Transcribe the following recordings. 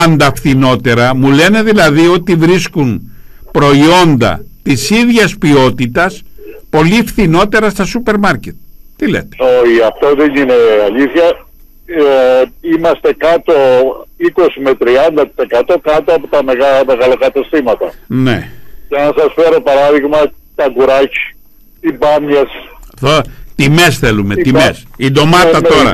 πάντα φθηνότερα. Μου λένε δηλαδή ότι βρίσκουν προϊόντα της ίδιας ποιότητας πολύ φθηνότερα στα σούπερ μάρκετ. Τι λέτε? Όχι, αυτό δεν είναι αλήθεια. Είμαστε κάτω 20 με 30% κάτω από τα μεγαλοκαταστήματα. Ναι. Και να σας φέρω παράδειγμα, τα γκουράκι, οι μπάμιες. Τιμές θέλουμε, τιμές. Η ντομάτα τώρα,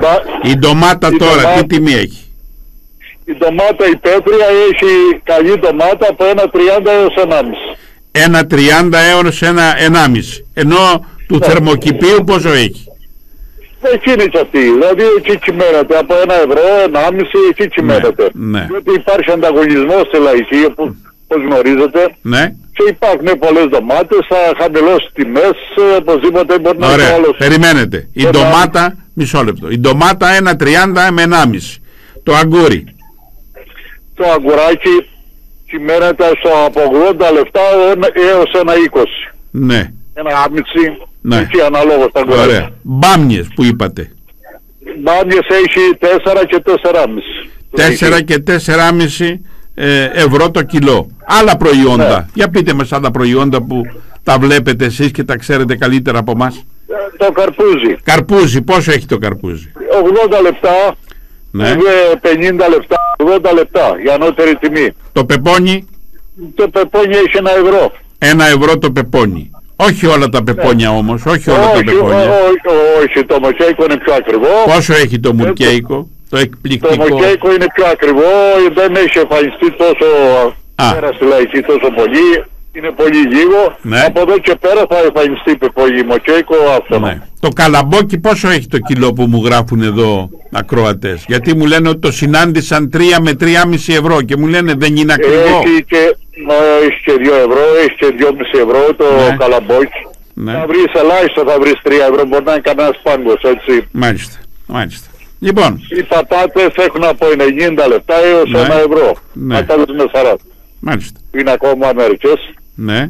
τι τιμή έχει? Η ντομάτα η πέτρια έχει καλή ντομάτα από 1,30 έως 1,5. 1,30 έως 1,5. Ενώ του θερμοκηπίου πόσο έχει? Εκεί είναι και αυτή, δηλαδή εκεί κυμαίνεται από 1 ευρώ, 1,5 εκεί κυμαίνεται. Ναι. Διότι υπάρχει ανταγωνισμός στη λαϊκή, όπως γνωρίζετε. Ναι. Και υπάρχουν πολλές ντομάτες, θα χαμηλώσει τιμές, οπωσδήποτε μπορεί να είναι άλλος. Περιμένετε. Η ντομάτα, μισό λεπτό. Η ντομάτα 1,30 με 1,5. Το αγκούρι. Το αγκουράκι κυμαίνεται από 80 λεπτά έως 1,20. Ναι. 1,5. Ναι. Εκεί αναλόγως τα αγκουράκια. Ωραία. Μπάμιες που είπατε? Μπάμιες έχει 4 και 4,5. 4 και 4,5 ευρώ το κιλό. Άλλα προϊόντα. Ναι. Για πείτε μας άλλα προϊόντα που τα βλέπετε εσείς και τα ξέρετε καλύτερα από εμάς. Το καρπούζι. Καρπούζι, πόσο έχει το καρπούζι? 80 λεπτά, Ναι. 50 λεπτά, 80 λεπτά για ανώτερη τιμή. Το πεπόνι? Το πεπόνι έχει 1 ευρώ. 1 ευρώ το πεπόνι. Όχι όλα τα πεπόνια όμως, όχι όλα τα πεπόνια. Όχι, το μοκέικο είναι πιο ακριβό. Πόσο έχει το μουρκέικο, το εκπληκτικό? Το μοκέικο είναι πιο ακριβό, δεν έχει εμφανιστεί τόσο πέρα στη λαϊκή τόσο πολύ. Είναι πολύ λίγο. Ναι. Από εδώ και πέρα θα εμφανιστεί πολύ μοκέικο αυτό. Ναι. Το καλαμπόκι πόσο έχει το κιλό που μου γράφουν εδώ ακροατές? Γιατί μου λένε ότι το συνάντησαν 3 με 3,5 ευρώ και μου λένε δεν είναι ακριβό. Έχει και 2 ευρώ, έχει και 2,5 ευρώ το καλαμπόκι. Ναι. Θα βρεις ελάχιστο, θα βρεις 3 ευρώ, μπορεί να είναι κανένας πάγκος, έτσι. Μάλιστα, μάλιστα. Λοιπόν. Οι πατάτες έχουν από 90 λεπτά έως 1 ευρώ. Ναι. Πατάτες με 40. Μάλιστα. Είναι ακόμα μερικές. Ναι.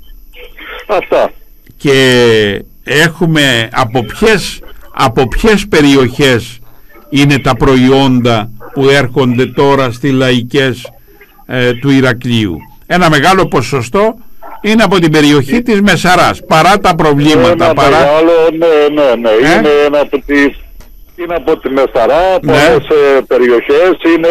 Αυτά. Και έχουμε από ποιες περιοχές είναι τα προϊόντα που έρχονται τώρα στις λαϊκές του Ηρακλείου? Ένα μεγάλο ποσοστό είναι από την περιοχή της Μεσαράς, παρά τα προβλήματα. Μεγάλο, ναι. Είναι από τη Μεσαρά, πολλές περιοχές, είναι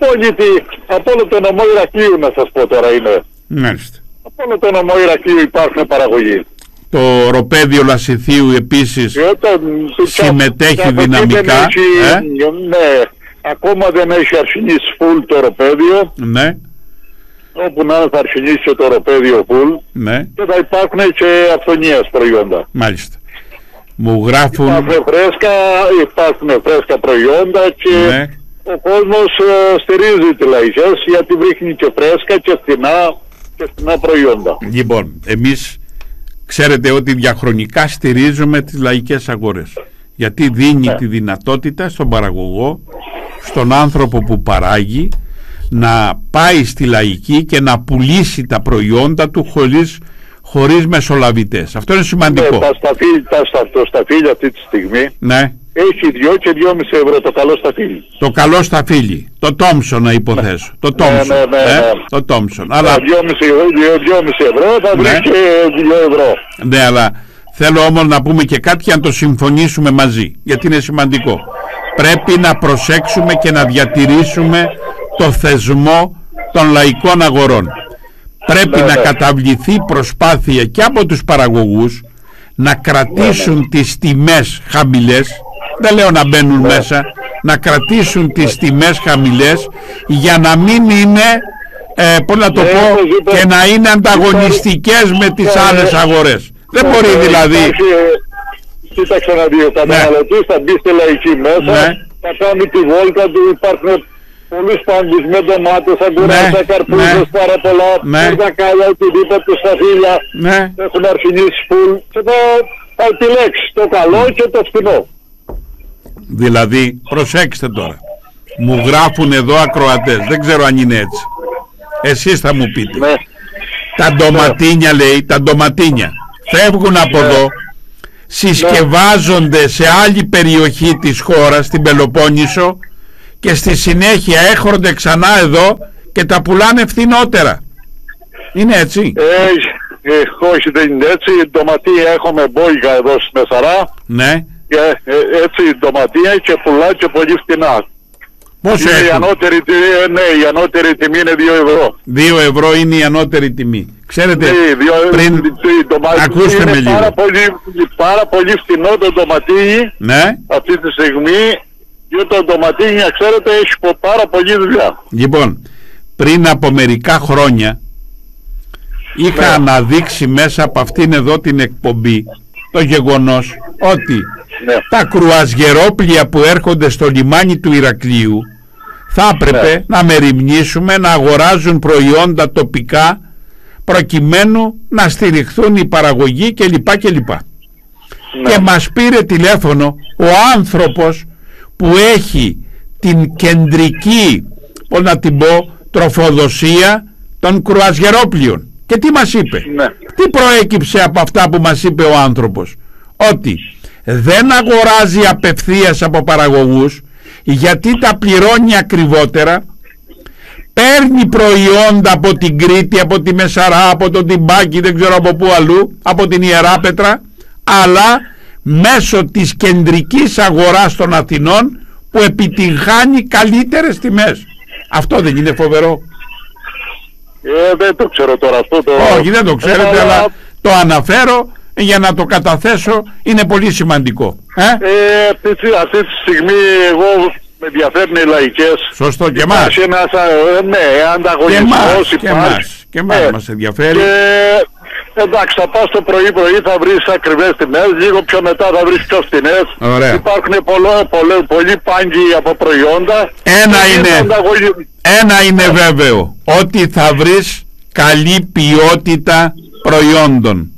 από όλο το νομό Ηρακλείου, να σας πω τώρα είναι. Μάλιστα. Από όλο το νομό Ηρακλείου υπάρχουν παραγωγή. Το ροπέδιο Λασιθίου επίσης συμμετέχει δυναμικά. Ναι, ακόμα δεν έχει αρχινήσει φουλ το ροπέδιο. Ναι. Όπου να θα αρχινήσει το ροπέδιο φουλ. Ναι. Και θα υπάρχουν και αυθονίας προϊόντα. Μάλιστα. Μου γράφουν... Υπάρχουν φρέσκα προϊόντα και ο κόσμος στηρίζει τις λαϊκές γιατί βρίσκει και φρέσκα και φθηνά προϊόντα. Λοιπόν, εμείς ξέρετε ότι διαχρονικά στηρίζουμε τις λαϊκές αγορές, γιατί δίνει τη δυνατότητα στον παραγωγό, στον άνθρωπο που παράγει, να πάει στη λαϊκή και να πουλήσει τα προϊόντα του χωρίς μεσολαβητές. Αυτό είναι σημαντικό. Το σταφύλι αυτή τη στιγμή έχει 2 και 2,5 ευρώ το καλό σταφύλι. Το καλό σταφύλι. Το Τόμψον να υποθέσω. Το Τόμψον. Το Τόμψον. Αλλά 2,5 ευρώ θα βρει και 2 ευρώ. Ναι, αλλά θέλω όμως να πούμε και κάτι και να το συμφωνήσουμε μαζί, γιατί είναι σημαντικό. Πρέπει να προσέξουμε και να διατηρήσουμε το θεσμό των λαϊκών αγορών. Πρέπει να καταβληθεί προσπάθεια και από τους παραγωγούς να κρατήσουν τις τιμές χαμηλές, δεν λέω να μπαίνουν μέσα, να κρατήσουν τις τιμές χαμηλές για να μην είναι, πώς να το πω, και να είναι ανταγωνιστικές με τις άλλες αγορές. Δεν μπορεί δηλαδή... Κοίταξε να δει, ο καταναλωτής θα μπει στη λαϊκή μέσα, θα κάνει τη βόλτα του, υπάρχουν πολλούς πάγκους με ντομάτες, αγκουράκια, καρπούζες, πάρα πολλά, πορτακάλια, οτιδήποτε, σταφύλια, έχουν αρχινήσει φουλ και θα επιλέξει το καλό και το φθηνό. Δηλαδή, προσέξτε τώρα, μου γράφουν εδώ ακροατές, δεν ξέρω αν είναι έτσι, εσείς θα μου πείτε, τα ντοματίνια, λέει, τα ντοματίνια φεύγουν από εδώ, συσκευάζονται σε άλλη περιοχή της χώρας, στην Πελοπόννησο, και στη συνέχεια έρχονται ξανά εδώ και τα πουλάνε φθηνότερα. Είναι έτσι? Όχι, δεν είναι έτσι. Η ντοματία έχουμε μπόιγα εδώ στη Μεσαρά. Ναι. Έτσι η ντοματία και πουλά και πολύ φθηνά. Πόσο είναι η ανώτερη τιμή είναι 2 ευρώ. 2 ευρώ είναι η ανώτερη τιμή. Ξέρετε, πριν ακούστε με λίγο. Πάρα πολύ φθηνό το ντοματίνι, ναι, αυτή τη στιγμή, και το ντοματίνι, ξέρετε, έχει πάρα πολλή δουλειά. Λοιπόν, πριν από μερικά χρόνια είχα αναδείξει μέσα από αυτήν εδώ την εκπομπή το γεγονός ότι τα κρουαζιερόπλια που έρχονται στο λιμάνι του Ηρακλείου θα έπρεπε να μεριμνήσουμε να αγοράζουν προϊόντα τοπικά προκειμένου να στηριχθούν οι παραγωγοί κλπ. Και μας πήρε τηλέφωνο ο άνθρωπος που έχει την κεντρική, πώς να την πω, τροφοδοσία των κρουαζιερόπλιων. Και τι μας είπε? Τι προέκυψε από αυτά που μας είπε ο άνθρωπος? Ότι δεν αγοράζει απευθείας από παραγωγούς γιατί τα πληρώνει ακριβότερα, παίρνει προϊόντα από την Κρήτη, από τη Μεσαρά, από το Τιμπάκι, δεν ξέρω από πού αλλού, από την Ιεράπετρα, αλλά μέσω της κεντρικής αγοράς των Αθηνών που επιτυγχάνει καλύτερες τιμές. Αυτό δεν είναι φοβερό? Δεν το ξέρω τώρα αυτό. Όχι, δεν το ξέρετε, αλλά το αναφέρω για να το καταθέσω, είναι πολύ σημαντικό. Αυτή τη στιγμή εγώ με ενδιαφέρουν οι λαϊκές. Σωστό, και εμάς. Ναι, ανταγωνισμός υπάρχει. Και εμάς μας ενδιαφέρει. Εντάξει, θα πας το πρωί θα βρεις ακριβές τιμές, λίγο πιο μετά θα βρεις πιο φθηνές. Υπάρχουν πολλοί πάγκοι από προϊόντα. Ένα είναι βέβαιο, ότι θα βρεις καλή ποιότητα προϊόντων.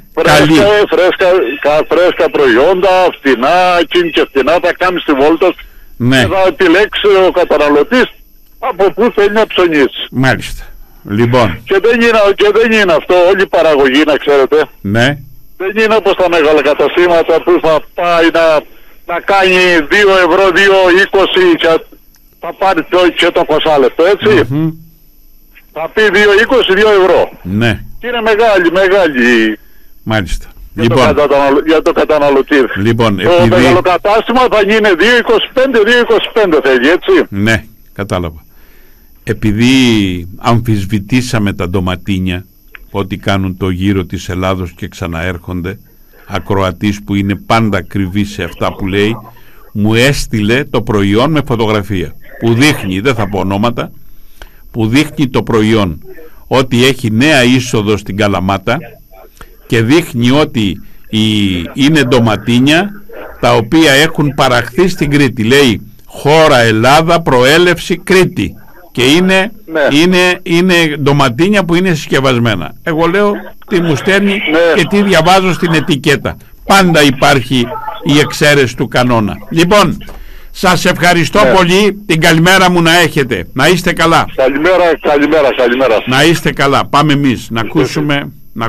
Φρέσκα προϊόντα, φθηνά, εκείνη και φθηνά, θα κάνεις τη βόλτα και θα επιλέξει ο καταναλωτής από πού θέλει να ψωνίσει. Μάλιστα. Λοιπόν. Και δεν είναι αυτό, όλη η παραγωγή, να ξέρετε. Ναι. Δεν είναι όπως τα μεγάλα καταστήματα που θα πάει να κάνει 2 ευρώ, 2,20 και θα πάρει και το 20 λεπτό, έτσι. Θα πει 2,20, 2 ευρώ. Ναι. Και είναι μεγάλη. Μάλιστα. Για το καταναλωτή. Λοιπόν, το μεγάλο κατάστημα θα γίνει 2,25 θέλει, έτσι. Ναι, κατάλαβα. Επειδή αμφισβητήσαμε τα ντοματίνια, ότι κάνουν το γύρο της Ελλάδος και ξαναέρχονται, ακροατής που είναι πάντα ακριβή σε αυτά που λέει, μου έστειλε το προϊόν με φωτογραφία που δείχνει, δεν θα πω ονόματα, που δείχνει το προϊόν ότι έχει νέα είσοδο στην Καλαμάτα και δείχνει ότι είναι ντοματίνια τα οποία έχουν παραχθεί στην Κρήτη. Λέει χώρα Ελλάδα, προέλευση Κρήτη. Και είναι ντοματίνια που είναι συσκευασμένα. Εγώ λέω τι μου στέλνει και τι διαβάζω στην ετικέτα. Πάντα υπάρχει η εξαίρεση του κανόνα. Λοιπόν, σας ευχαριστώ πολύ. Την καλημέρα μου να έχετε. Να είστε καλά. Καλημέρα. Να είστε καλά. Πάμε εμείς να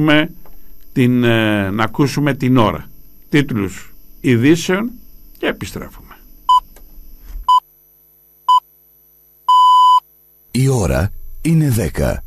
ακούσουμε την ώρα. Τίτλους ειδήσεων και επιστρέφουμε. Η ώρα είναι 10.